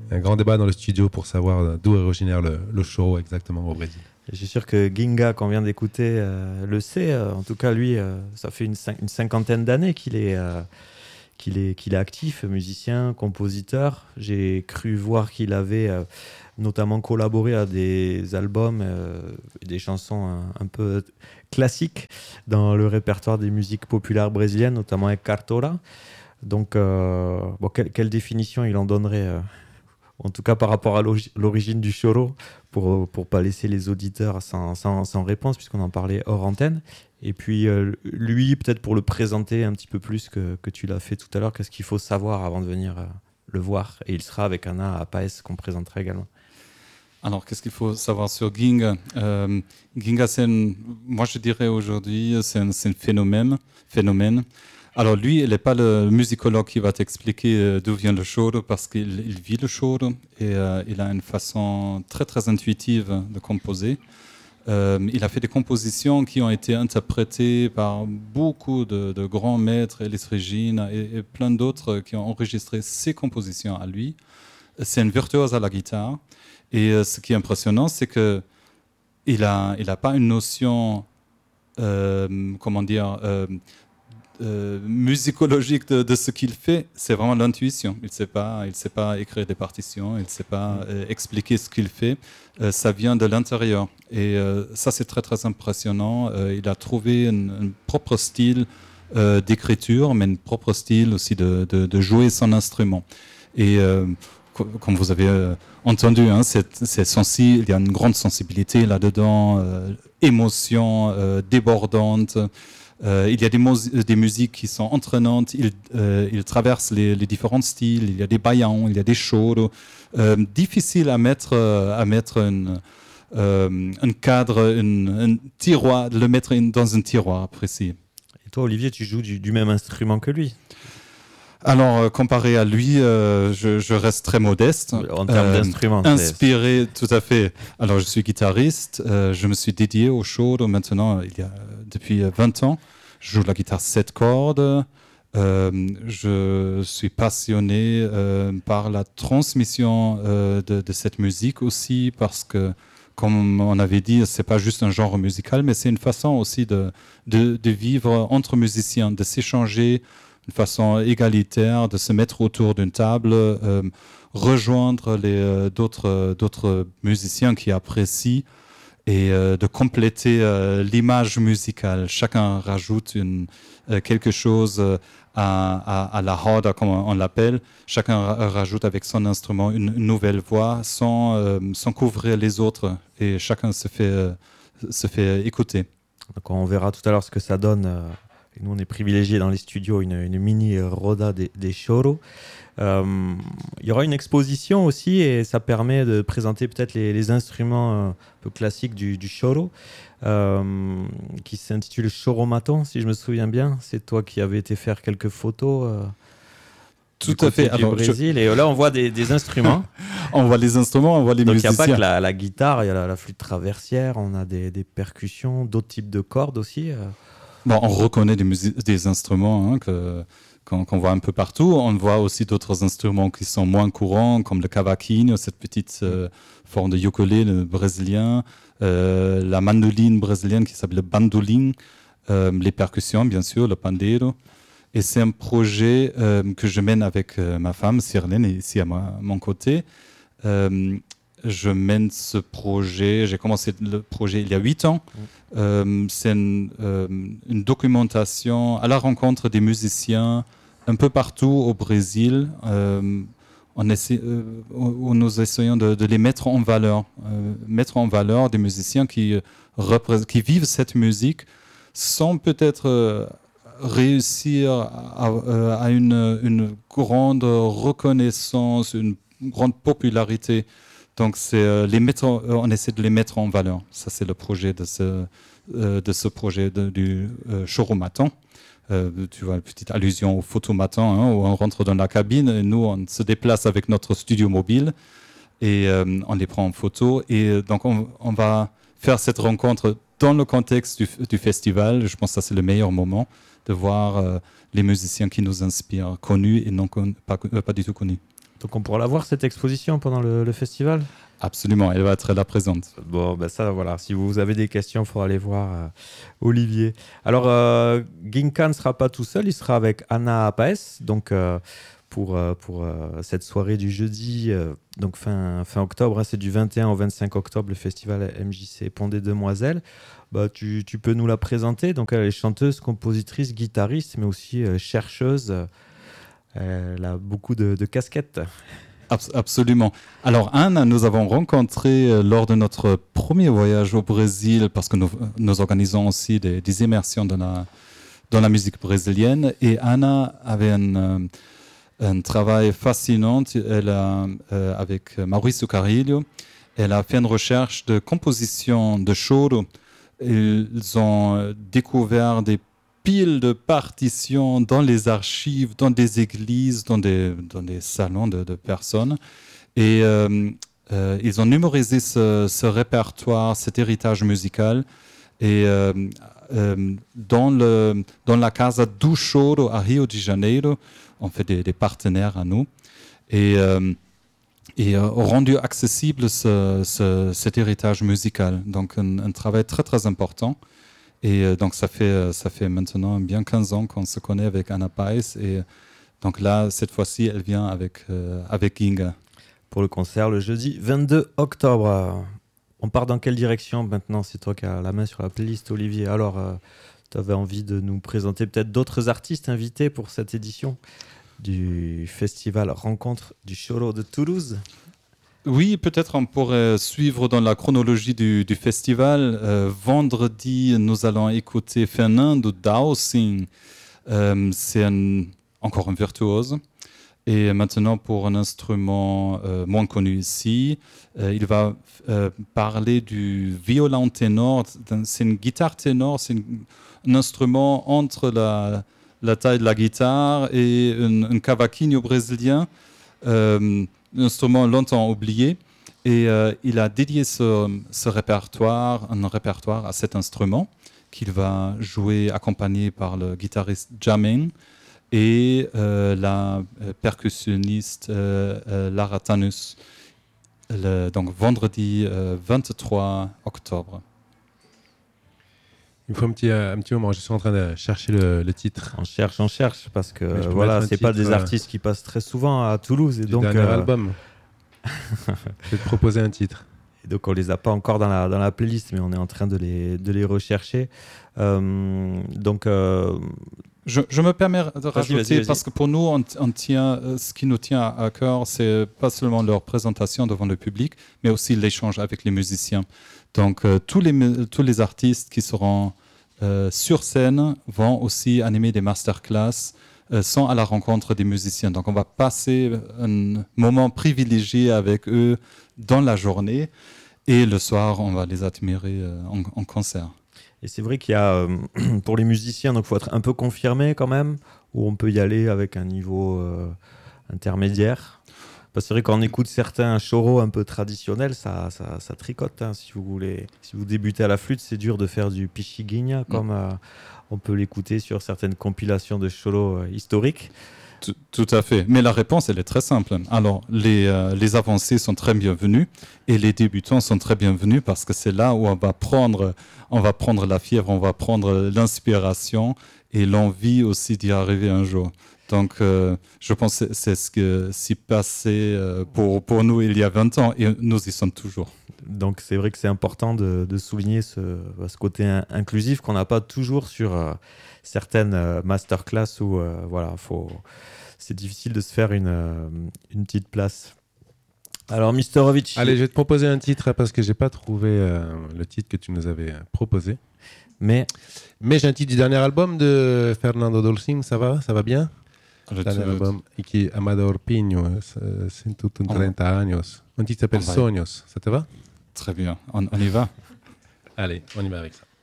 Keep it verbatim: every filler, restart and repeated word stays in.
un grand débat dans le studio pour savoir d'où est originaire le, le choro exactement au Brésil. Je suis sûr que Ginga, qu'on vient d'écouter, euh, le sait. Euh, en tout cas, lui, euh, ça fait une, cin- une cinquantaine d'années qu'il est, euh, qu'il est, qu'il est actif, musicien, compositeur. J'ai cru voir qu'il avait euh, notamment collaboré à des albums, euh, et des chansons un, un peu classiques dans le répertoire des musiques populaires brésiliennes, notamment avec Cartola. Donc, euh, bon, quelle, quelle définition il en donnerait euh, en tout cas par rapport à l'ori- l'origine du choro, pour pour pas laisser les auditeurs sans, sans, sans réponse, puisqu'on en parlait hors antenne. Et puis euh, lui, peut-être pour le présenter un petit peu plus que, que tu l'as fait tout à l'heure, qu'est-ce qu'il faut savoir avant de venir euh, le voir? Et il sera avec Anna à Paes, qu'on présentera également. Alors, qu'est-ce qu'il faut savoir sur Ginga? euh, Ginga, c'est un- moi je dirais aujourd'hui, c'est un, c'est un phénomène, phénomène. Alors lui, il n'est pas le musicologue qui va t'expliquer euh, d'où vient le choro, parce qu'il il vit le choro et euh, il a une façon très très intuitive de composer. Euh, il a fait des compositions qui ont été interprétées par beaucoup de, de grands maîtres, Elis Regina et, et plein d'autres qui ont enregistré ses compositions à lui. C'est un virtuose à la guitare. Et euh, ce qui est impressionnant, c'est que il a, il a pas une notion, euh, comment dire, euh, euh, musicologique de, de ce qu'il fait. C'est vraiment l'intuition. Il sait pas, il sait pas écrire des partitions, il sait pas euh, expliquer ce qu'il fait. Euh, ça vient de l'intérieur. Et euh, ça, c'est très très impressionnant. Euh, il a trouvé un, un propre style euh, d'écriture, mais un propre style aussi de, de, de jouer son instrument. Et euh, comme vous avez euh, entendu, hein, c'est, c'est sensible, il y a une grande sensibilité là-dedans, euh, émotion euh, débordante. Euh, il y a des, mus- des musiques qui sont entraînantes, il, euh, il traverse les, les différents styles, il y a des baião, il y a des choros. Euh, difficile à mettre, euh, à mettre une, euh, un cadre, une, un tiroir, de le mettre in- dans un tiroir précis. Et toi, Olivier, tu joues du, du même instrument que lui, Alors, euh, comparé à lui, euh, je, je reste très modeste. en termes Euh, d'instrument. c'est- Inspiré, tout à fait. Alors, je suis guitariste. Euh, je me suis dédié au choro maintenant, il y a depuis vingt ans. Je joue la guitare sept cordes. Euh, je suis passionné euh, par la transmission euh, de, de cette musique aussi, parce que, comme on avait dit, c'est pas juste un genre musical, mais c'est une façon aussi de, de, de vivre entre musiciens, de s'échanger de façon égalitaire, de se mettre autour d'une table, euh, rejoindre les, euh, d'autres, d'autres musiciens qui apprécient, et euh, de compléter euh, l'image musicale. Chacun rajoute une, euh, quelque chose euh, à, à, à la roda, comme on l'appelle. Chacun ra- rajoute avec son instrument une, une nouvelle voix sans, euh, sans couvrir les autres, et chacun se fait, euh, se fait écouter. Donc on verra tout à l'heure ce que ça donne. euh, et nous, on est privilégiés dans les studios, une, une mini roda des, des choros. Euh, Il y aura une exposition aussi, et ça permet de présenter peut-être les, les instruments euh, un peu classiques du, du choro, euh, qui s'intitule Choromaton, si je me souviens bien. C'est toi qui avais été faire quelques photos. euh, Tout du à fait. côté du Alors, je- Brésil. Et là, on voit des, des instruments. On voit les instruments, on voit les Donc, il n'y a musiciens. pas que la, la guitare, il y a la, la flûte traversière, on a des, des percussions, d'autres types de cordes aussi. euh. Bon, on reconnaît des, musi- des instruments hein, que, qu'on, qu'on voit un peu partout. On voit aussi d'autres instruments qui sont moins courants, comme le cavaquinho, cette petite euh, forme de ukulélé brésilien, euh, la mandoline brésilienne qui s'appelle le bandolim, euh, les percussions, bien sûr, le pandeiro. Et c'est un projet euh, que je mène avec euh, ma femme, Sirlène, ici à, ma- à mon côté. Euh, je mène ce projet, j'ai commencé le projet il y a huit ans. Euh, c'est une, euh, une documentation à la rencontre des musiciens un peu partout au Brésil. Euh, on essaie, euh, où nous essayons de, de les mettre en valeur, euh, mettre en valeur des musiciens qui, euh, représ- qui vivent cette musique sans peut-être euh, réussir à, à- à une, une grande reconnaissance, une grande popularité. Donc, c'est, euh, les mettre, en- euh, on essaie de les mettre en valeur. Ça, c'est le projet de ce, euh, de ce projet de, du euh, Choromaton. Euh, tu vois, une petite allusion au photomaton, hein, où on rentre dans la cabine et nous, on se déplace avec notre studio mobile et euh, on les prend en photo. Et euh, donc, on, on va faire cette rencontre dans le contexte du, du festival. Je pense que ça, c'est le meilleur moment de voir euh, les musiciens qui nous inspirent, connus et non con- pas, euh, pas du tout connus. Donc on pourra la voir cette exposition pendant le, le festival. Absolument, elle va être là présente. Bon, ben ça, voilà. Si vous avez des questions, il faudra aller voir euh, Olivier. Alors, euh, Ginka ne sera pas tout seul, il sera avec Anna Paes, donc euh, pour, euh, pour euh, cette soirée du jeudi, euh, donc fin, fin octobre, hein, c'est du vingt et un au vingt-cinq octobre, le festival M J C Pont des Demoiselles. Bah, tu, tu peux nous la présenter. Donc, elle est chanteuse, compositrice, guitariste, mais aussi euh, chercheuse. Elle a beaucoup de, de casquettes. Absolument. Alors Anne, nous avons rencontré euh, lors de notre premier voyage au Brésil, parce que nous, nous organisons aussi des, des immersions dans la, dans la musique brésilienne. Et Anna avait un, euh, un travail fascinant. Elle a, euh, avec Mauricio Carilho, elle a fait une recherche de composition de choro. Ils ont découvert des piles de partitions dans les archives, dans des églises, dans des, dans des salons de, de personnes. Et euh, euh, ils ont numérisé ce, ce répertoire, cet héritage musical. Et euh, euh, dans, le, dans la Casa do Choro à Rio de Janeiro, on fait des, des partenaires à nous. Et, euh, et euh, rendu accessible ce, ce, cet héritage musical. Donc un, un travail très très important. Et euh, donc ça fait, ça fait maintenant bien quinze ans qu'on se connaît avec Anna Paes. Et donc là, cette fois-ci, elle vient avec, euh, avec Ginga. Pour le concert le jeudi vingt-deux octobre. On part dans quelle direction maintenant? C'est toi qui as la main sur la playlist, Olivier. Alors, euh, tu avais envie de nous présenter peut-être d'autres artistes invités pour cette édition du festival Rencontre du Choro de Toulouse? Oui, peut-être on pourrait suivre dans la chronologie du, du festival. Euh, vendredi, nous allons écouter Fernando Dowsing. Euh, c'est un, encore un virtuose. Et maintenant, pour un instrument euh, moins connu ici, euh, il va euh, parler du violon ténor. C'est une guitare ténor, c'est une, un instrument entre la, la taille de la guitare et un, un cavaquinho brésilien. Euh, un instrument longtemps oublié, et euh, il a dédié ce, ce répertoire, un répertoire à cet instrument qu'il va jouer accompagné par le guitariste Jamin et euh, la percussionniste euh, euh, Lara Tanus, le, donc vendredi euh, vingt-trois octobre. Il me faut un petit, un petit moment, je suis en train de chercher le, le titre. On cherche, on cherche, parce que oui, voilà, c'est pas des euh, artistes qui passent très souvent à Toulouse. Et du donc, dernier euh... album. Je vais te proposer un titre. Et donc on les a pas encore dans la, dans la playlist, mais on est en train de les, de les rechercher. Euh, donc... Euh... Je, je me permets de rajouter, vas-y, vas-y, vas-y. Parce que pour nous, on, on tient, ce qui nous tient à cœur, c'est pas seulement leur présentation devant le public, mais aussi l'échange avec les musiciens. Donc, euh, tous, les, tous les artistes qui seront euh, sur scène vont aussi animer des masterclass, euh, sont à la rencontre des musiciens. Donc, on va passer un moment privilégié avec eux dans la journée, et le soir, on va les admirer euh, en, en concert. Et c'est vrai qu'il y a, euh, pour les musiciens, donc il faut être un peu confirmé quand même, ou on peut y aller avec un niveau euh, intermédiaire. Parce que c'est vrai qu'on écoute certains choros un peu traditionnels, ça, ça, ça tricote. Hein, si vous voulez, si vous débutez à la flûte, c'est dur de faire du pichiguinha, comme euh, on peut l'écouter sur certaines compilations de choros euh, historiques. Tout, tout à fait. Mais la réponse, elle est très simple. Alors, les, euh, les avancés sont très bienvenus et les débutants sont très bienvenus parce que c'est là où on va prendre, on va prendre la fièvre, on va prendre l'inspiration et l'envie aussi d'y arriver un jour. Donc, euh, je pense que c'est ce qui s'est passé euh, pour, pour nous il y a vingt ans et nous y sommes toujours. Donc, c'est vrai que c'est important de, de souligner ce, ce côté in- inclusif qu'on n'a pas toujours sur euh, certaines euh, masterclass où euh, voilà, faut, c'est difficile de se faire une, euh, une petite place. Alors, mister Ovic. Allez, je vais te proposer un titre parce que j'ai pas trouvé euh, le titre que tu nous avais proposé. Mais, Mais j'ai un titre du dernier album de Fernando Dowsing, ça va, ça va bien. Le Dernier tu- album, et qui est Amador Pinho, cent trente años. Un titre s'appelle On va y- Sognos, ça te va? Très bien. On, on y va. Allez, on y va avec ça.